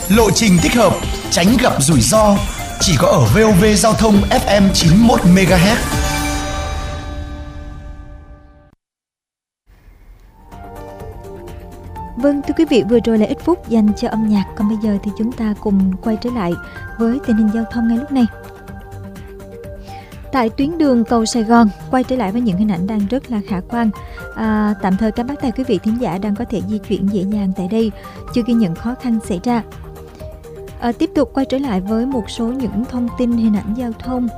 lộ trình thích hợp, tránh gặp rủi ro. Chỉ có ở VOV Giao thông FM 91 MHz. Vâng, thưa quý vị, vừa rồi là ít phút dành cho âm nhạc. Còn bây giờ thì chúng ta cùng quay trở lại với tình hình giao thông ngay lúc này. Tại tuyến đường cầu Sài Gòn, quay trở lại với những hình ảnh đang rất là khả quan. Tạm thời các bác tài quý vị thính giả đang có thể di chuyển dễ dàng tại đây, chưa ghi nhận khó khăn xảy ra. Tiếp tục quay trở lại với một số những thông tin hình ảnh giao thông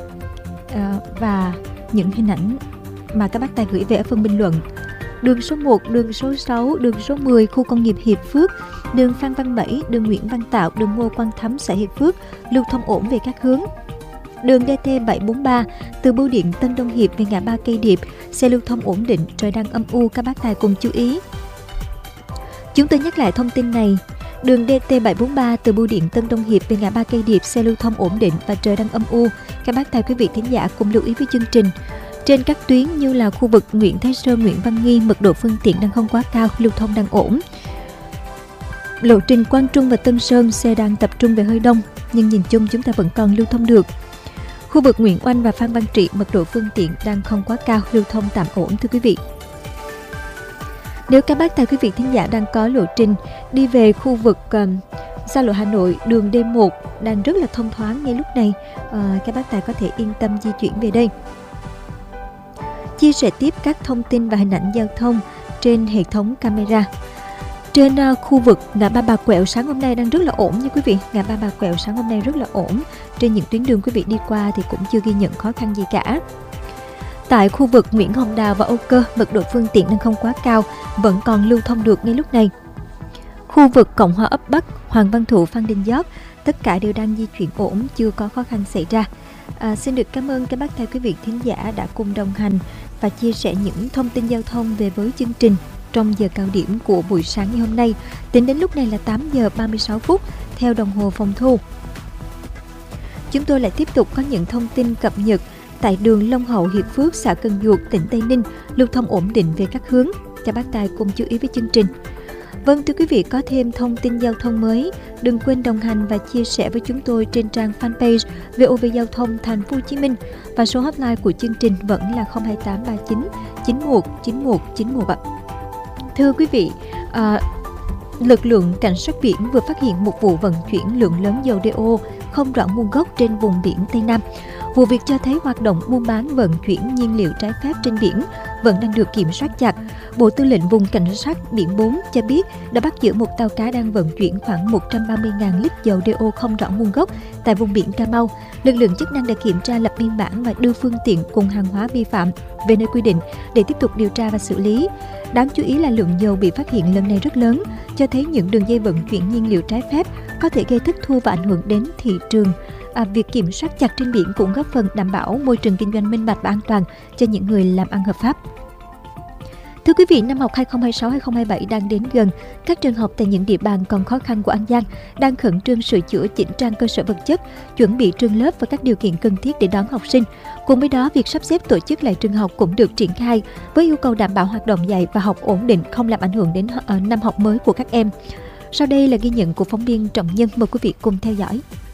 và những hình ảnh mà các bác tài gửi về ở phần bình luận. Đường số 1, đường số 6, đường số 10, khu công nghiệp Hiệp Phước, đường Phan Văn Bẫy, đường Nguyễn Văn Tạo, đường Ngô Quan Thắm, xã Hiệp Phước, lưu thông ổn về các hướng. Đường DT743 từ bưu điện Tân Đông Hiệp về ngã ba Cây Điệp, xe lưu thông ổn định, trời đang âm u, các bác tài cùng chú ý. Chúng tôi nhắc lại thông tin này. Đường DT743 từ bưu điện Tân Đông Hiệp về ngã ba Cây Điệp, xe lưu thông ổn định và trời đang âm u, các bác tài quý vị thính giả cùng lưu ý với chương trình. Trên các tuyến như là khu vực Nguyễn Thái Sơn, Nguyễn Văn Nghi, mật độ phương tiện đang không quá cao, lưu thông đang ổn. Lộ trình Quang Trung và Tân Sơn, xe đang tập trung về hơi đông, nhưng nhìn chung chúng ta vẫn còn lưu thông được. Khu vực Nguyễn Oanh và Phan Văn Trị, mật độ phương tiện đang không quá cao, lưu thông tạm ổn thưa quý vị. Nếu các bác tài quý vị thính giả đang có lộ trình đi về khu vực xa lộ Hà Nội, đường D1 đang rất là thông thoáng ngay lúc này, các bác tài có thể yên tâm di chuyển về đây. Chia sẻ tiếp các thông tin và hình ảnh giao thông trên hệ thống camera. Trên khu vực ngã ba Bà Quẹo sáng hôm nay đang rất là ổn nha quý vị. Ngã ba Bà Quẹo sáng hôm nay rất là ổn. Trên những tuyến đường quý vị đi qua thì cũng chưa ghi nhận khó khăn gì cả. Tại khu vực Nguyễn Hồng Đào và Âu Cơ, mật độ phương tiện đang không quá cao, vẫn còn lưu thông được ngay lúc này. Khu vực Cộng Hòa ấp Bắc, Hoàng Văn Thụ, Phan Đình Giót, tất cả đều đang di chuyển ổn, chưa có khó khăn xảy ra. Xin được cảm ơn các bác tài quý vị thính giả đã cùng đồng hành và chia sẻ những thông tin giao thông về với chương trình trong giờ cao điểm của buổi sáng ngày hôm nay. Tính đến lúc này là 8 giờ 36 phút theo đồng hồ phòng thu. Chúng tôi lại tiếp tục có những thông tin cập nhật tại đường Long Hậu, Hiệp Phước, xã Cần Duộc, tỉnh Tây Ninh, lưu thông ổn định về các hướng. Các bác tài cùng chú ý với chương trình. Vâng, thưa quý vị, có thêm thông tin giao thông mới, đừng quên đồng hành và chia sẻ với chúng tôi trên trang fanpage VOV Giao thông Thành phố Hồ Chí Minh, và số hotline của chương trình vẫn là 02839 91 91 91. Thưa quý vị, lực lượng cảnh sát biển vừa phát hiện một vụ vận chuyển lượng lớn dầu đeo không rõ nguồn gốc trên vùng biển Tây Nam. Vụ việc cho thấy hoạt động buôn bán vận chuyển nhiên liệu trái phép trên biển vẫn đang được kiểm soát chặt. Bộ Tư lệnh Vùng Cảnh sát Biển 4 cho biết đã bắt giữ một tàu cá đang vận chuyển khoảng 130.000 lít dầu đeo không rõ nguồn gốc tại vùng biển Cà Mau. Lực lượng chức năng đã kiểm tra, lập biên bản và đưa phương tiện cùng hàng hóa vi phạm về nơi quy định để tiếp tục điều tra và xử lý. Đáng chú ý là lượng dầu bị phát hiện lần này rất lớn, cho thấy những đường dây vận chuyển nhiên liệu trái phép có thể gây thất thu và ảnh hưởng đến thị trường. Việc kiểm soát chặt trên biển cũng góp phần đảm bảo môi trường kinh doanh minh bạch và an toàn cho những người làm ăn hợp pháp. Thưa quý vị, năm học 2026-2027 đang đến gần. Các trường học tại những địa bàn còn khó khăn của An Giang đang khẩn trương sửa chữa, chỉnh trang cơ sở vật chất, chuẩn bị trường lớp và các điều kiện cần thiết để đón học sinh. Cùng với đó, việc sắp xếp tổ chức lại trường học cũng được triển khai với yêu cầu đảm bảo hoạt động dạy và học ổn định, không làm ảnh hưởng đến năm học mới của các em. Sau đây là ghi nhận của phóng viên Trọng Nhân, mời quý vị cùng theo dõi.